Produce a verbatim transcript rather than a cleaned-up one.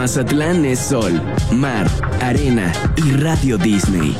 Mazatlán es sol, mar, arena y Radio Disney.